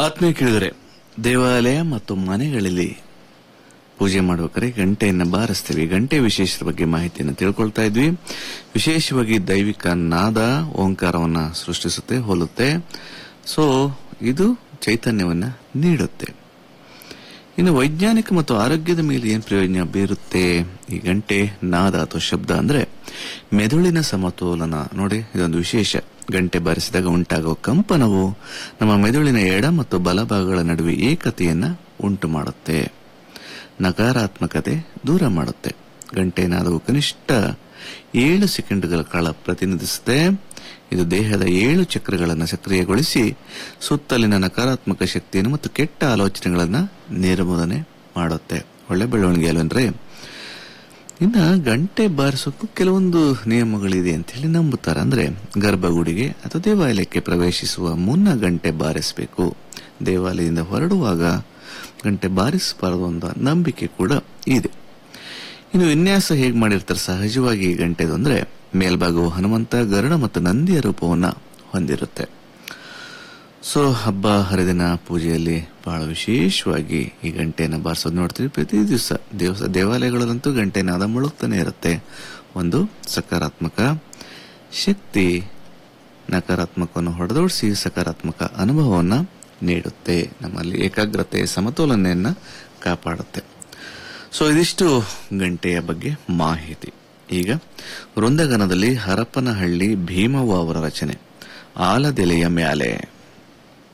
ಆತ್ಮೀಯ ಕೇಳಿದರೆ ದೇವಾಲಯ ಮತ್ತು ಮನೆಗಳಲ್ಲಿ ಪೂಜೆ ಮಾಡಬೇಕಾದ್ರೆ ಗಂಟೆಯನ್ನು ಬಾರಿಸ್ತೀವಿ. ಗಂಟೆ ವಿಶೇಷದ ಬಗ್ಗೆ ಮಾಹಿತಿಯನ್ನು ತಿಳ್ಕೊಳ್ತಾ ಇದ್ವಿ. ವಿಶೇಷವಾಗಿ ದೈವಿಕ ನಾದ ಓಂಕಾರವನ್ನ ಸೃಷ್ಟಿಸುತ್ತೆ, ಹೋಲುತ್ತೆ. ಸೊ ಇದು ಚೈತನ್ಯವನ್ನ ನೀಡುತ್ತೆ. ಇನ್ನು ವೈಜ್ಞಾನಿಕ ಮತ್ತು ಆರೋಗ್ಯದ ಮೇಲೆ ಏನು ಪ್ರಯೋಜನ ಬೀರುತ್ತೆ ಈ ಗಂಟೆ ನಾದ ಅಥವಾ ಶಬ್ದ ಅಂದ್ರೆ ಮೆದುಳಿನ ಸಮತೋಲನ. ನೋಡಿ, ಇದೊಂದು ವಿಶೇಷ. ಗಂಟೆ ಬಾರಿಸಿದಾಗ ಉಂಟಾಗುವ ಕಂಪನವು ನಮ್ಮ ಮೆದುಳಿನ ಎಡ ಮತ್ತು ಬಲಭಾಗಗಳ ನಡುವೆ ಏಕತೆಯನ್ನ ಉಂಟು ಮಾಡುತ್ತೆ, ನಕಾರಾತ್ಮಕತೆ ದೂರ ಮಾಡುತ್ತೆ. ಗಂಟೆ ನಾದವು ಕನಿಷ್ಠ 7 ಸೆಕೆಂಡ್ಗಳ ಕಾಲ ಪ್ರತಿನಿಧಿಸುತ್ತೆ. ಇದು ದೇಹದ 7 ಚಕ್ರಗಳನ್ನು ಸಕ್ರಿಯಗೊಳಿಸಿ ಸುತ್ತಲಿನ ನಕಾರಾತ್ಮಕ ಶಕ್ತಿಯನ್ನು ಮತ್ತು ಕೆಟ್ಟ ಆಲೋಚನೆಗಳನ್ನ ನಿರ್ಮೂಲನೆ ಮಾಡುತ್ತೆ. ಒಳ್ಳೆ ಬೆಳವಣಿಗೆ ಅಲ್ವೇನ್ರಿ? ಇನ್ನ ಗಂಟೆ ಬಾರಿಸೋಕ್ಕೂ ಕೆಲವೊಂದು ನಿಯಮಗಳಿದೆ ಅಂತ ಹೇಳಿ ನಂಬುತ್ತಾರೆ. ಅಂದ್ರೆ ಗರ್ಭಗುಡಿಗೆ ಅಥವಾ ದೇವಾಲಯಕ್ಕೆ ಪ್ರವೇಶಿಸುವ ಮುನ್ನ ಗಂಟೆ ಬಾರಿಸಬೇಕು. ದೇವಾಲಯದಿಂದ ಹೊರಡುವಾಗ ಗಂಟೆ ಬಾರಿಸಬಾರದು ಅಂತ ನಂಬಿಕೆ ಕೂಡ ಇದೆ. ಇನ್ನು ವಿನ್ಯಾಸ ಹೇಗೆ ಮಾಡಿರ್ತಾರೆ ಸಹಜವಾಗಿ ಈ ಗಂಟೆದು ಅಂದ್ರೆ ಮೇಲ್ಭಾಗವು ಹನುಮಂತ, ಗರುಡ ಮತ್ತು ನಂದಿಯ ರೂಪವನ್ನ ಹೊಂದಿರುತ್ತೆ. ಸೊ ಹಬ್ಬ ಹರಿದಿನ ಪೂಜೆಯಲ್ಲಿ ಬಹಳ ವಿಶೇಷವಾಗಿ ಈ ಗಂಟೆಯನ್ನು ಬಾರಿಸೋದು ನೋಡ್ತೀವಿ. ಪ್ರತಿ ದಿವಸ ದೇವಾಲಯಗಳಲ್ಲಂತೂ ಗಂಟೆ ನಾದ ಮುಳುಗ್ತಾನೆ ಇರುತ್ತೆ. ಒಂದು ಸಕಾರಾತ್ಮಕ ಶಕ್ತಿ ನಕಾರಾತ್ಮಕವನ್ನು ಹೊಡೆದೋಡಿಸಿ ಸಕಾರಾತ್ಮಕ ಅನುಭವವನ್ನ ನೀಡುತ್ತೆ, ನಮ್ಮಲ್ಲಿ ಏಕಾಗ್ರತೆ ಸಮತೋಲನೆಯನ್ನ ಕಾಪಾಡುತ್ತೆ. ಸೊ ಇದಿಷ್ಟು ಗಂಟೆಯ ಬಗ್ಗೆ ಮಾಹಿತಿ. ಈಗ ವೃಂದಗಾನದಲ್ಲಿ ಹರಪನಹಳ್ಳಿ ಭೀಮವ್ವ ಅವರ ರಚನೆ ಆಲದೆಲೆಯ ಮ್ಯಾಲೆ.